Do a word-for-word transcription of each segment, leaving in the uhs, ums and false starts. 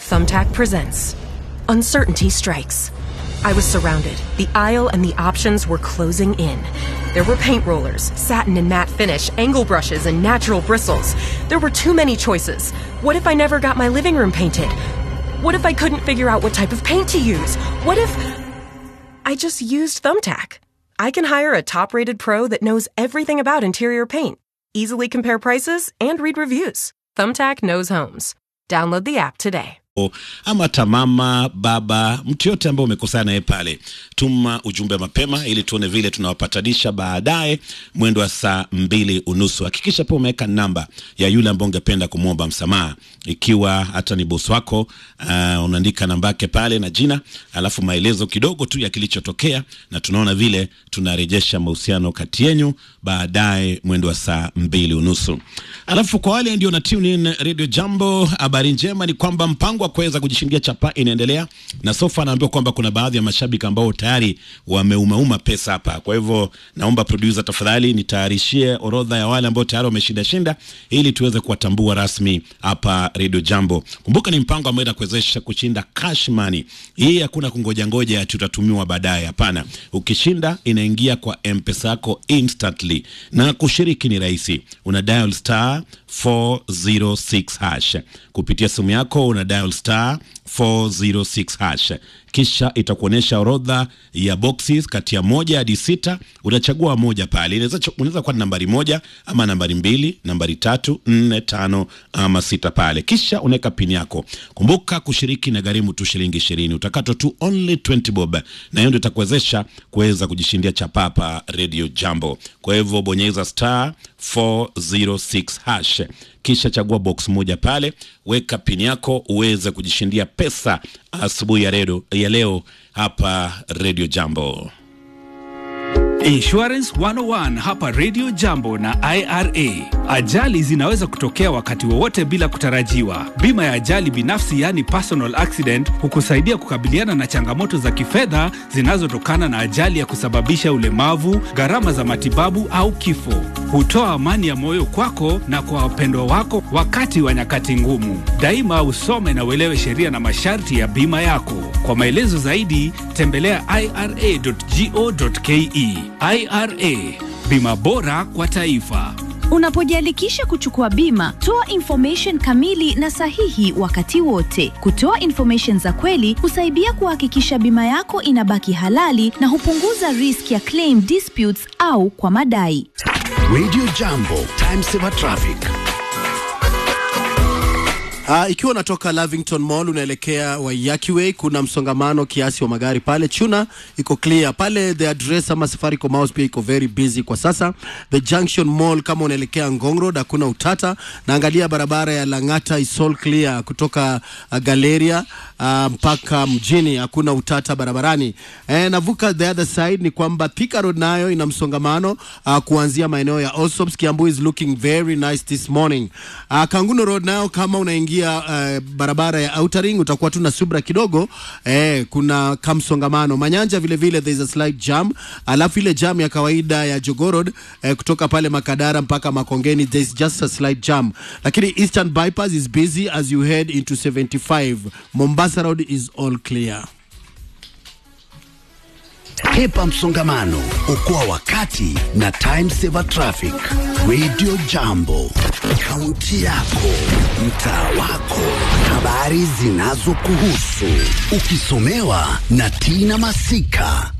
Thumbtack presents Uncertainty Strikes. I was surrounded. The aisle and the options were closing in. There were paint rollers, satin and matte finish, angle brushes, and natural bristles. There were too many choices. What if I never got my living room painted? What if I couldn't figure out what type of paint to use? What if I just used Thumbtack? I can hire a top-rated pro that knows everything about interior paint, easily compare prices, and read reviews. Thumbtack knows homes. Download the app today. Ama tamama, baba, mtu yote ambao umekosana naye pale, tuma ujumbe mapema ili tuone vile tunawapatanisha baadaye mwendo wa saa mbili unusu. Hakikisha pia umeweka namba ya yule ambaye ungependa kumuomba msamaha. Ikiwa hata ni boss wako, uh, unaandika namba yake pale na jina, alafu maelezo kidogo tu ya kilichotokea, na tunaona vile tunarejesha mahusiano kati yenu baadaye mwendo wa saa mbili unusu. Alafu kwa wale ndio na tune in Radio Jambo, habari njema ni kwamba mpango kuweza kujishindia chapa inaendelea, na sofa naambiwa kwamba kuna baadhi ya mashabiki ambao tayari wameumauma pesa hapa. Kwa hivyo naomba producer tafadhali nitayarishie orodha ya wale ambao tayari wameshinda shinda ili tuweze kuwatambua rasmi hapa Radio Jambo. Kumbuka ni mpango ambao unakuwezesha kushinda cash money. Hii hakuna kungoja ngoja tutatumiwa baadaye, hapana. Ukishinda inaingia kwa M-Pesa yako instantly, na kushiriki ni rahisi. Una dial star four zero six hash. Kupitia simu yako una dial star four zero six hash. Kisha itakuonesha orodha ya boxes kati ya moja hadi sita. Unachagua moja pale. Inaweza unaweza kuwa nambari moja ama nambari mbili, nambari tatu, nne, tano ama sita pale. Kisha unaweka pin yako. Kumbuka kushiriki na gharimu tu shilingi ishirini. Utakato tu only twenty bob. Na hiyo ndio itakuwezesha kuweza kujishindia chapapa Radio Jambo. Kwa hivyo bonyeza star four zero six hash. Kisha chagua box moja pale, weka pin yako uweze kujishindia pesa asubuhi ya redo ya leo hapa Radio Jambo. Insurance one oh one hapa Radio Jambo na I R A. Ajali zinaweza kutokea wakati wowote bila kutarajiwa. Bima ya ajali binafsi, yani personal accident, hukusaidia kukabiliana na changamoto za kifedha zinazotokana na ajali ya kusababisha ulemavu, gharama za matibabu au kifo. Hutoa amani ya moyo kwako na kwa wapendwa wako wakati wa nyakati ngumu. Daima usome na uelewe sheria na masharti ya bima yako. Kwa maelezo zaidi, tembelea I R A dot go dot ke. I R A, bima bora kwa taifa. Unapojiandikisha kuchukua bima, toa information kamili na sahihi wakati wote. Kutoa information za kweli husaidia kuhakikisha bima yako inabaki halali na hupunguza risk ya claim disputes au kwa madai. Radio Jambo, time saver traffic. Uh, ikiwa natoka Lavington Mall unaelekea Waiyaki Way, kuna msongamano kiasi wa magari pale. Chuna iko clear pale, the address ama Safaricom House pia iko very busy kwa sasa. The Junction Mall kama unaelekea Ngong Road hakuna utata. Naangalia barabara ya Langata is all clear kutoka uh, Galleria uh, mpaka mjini, hakuna utata barabarani. Eh, navuka the other side ni kwamba Thika Road nayo ina msongamano uh, kuanzia maeneo ya Allsops. Kiambu is looking very nice this morning. Uh, Kanguno Road nayo kama unaingia Uh, barabara ya Outer Ring utakuwa tu na subra kidogo, eh, kuna kamsongamano. Manyanja vile vile there is a slight jam. Alafu ile jam ya kawaida ya Jogoo Road eh, kutoka pale Makadara mpaka Makongeni there is just a slight jam. Lakini Eastern Bypass is busy as you head into seventy-five. Mombasa Road is all clear. Hepa msongamano, okoa wakati na time saver traffic. Radio Jambo, kaunti yako, mtaa wako, habari zinazokuhusu, ukisomewa na Tina Masika.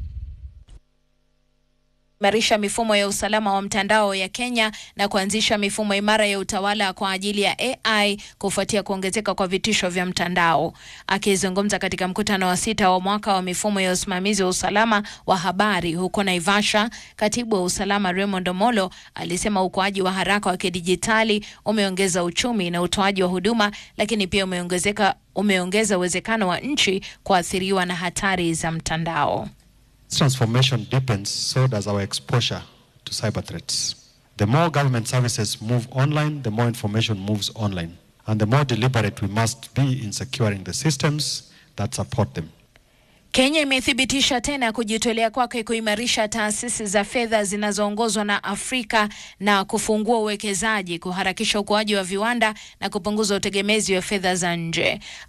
Marisha mifumo ya usalama wa mtandao ya Kenya na kuanzisha mifumo imara ya utawala kwa ajili ya A I kufuatia kuongezeka kwa vitisho vya mtandao. Akizungumza katika mkutano wa sita wa mwaka wa mifumo ya usimamizi wa usalama wa habari huko Naivasha, katibu wa usalama Raymond Omolo alisema ukuaji wa haraka wa kidijitali umeongeza uchumi na utoaji wa huduma, lakini pia umeongezeka umeongeza uwezekano wa nchi kuathiriwa na hatari za mtandao. Transformation deepens, so does our exposure to cyber threats. The more government services move online, the more information moves online. And the more deliberate we must be in securing the systems that support them. Kenya imethibitisha tena kujitolea kwake kuimarisha taasisi za fedha zinazoongozwa na Afrika na kufungua uwekezaji, kuharakisha ukuaji wa viwanda na kupunguza utegemezi wa fedha za nje.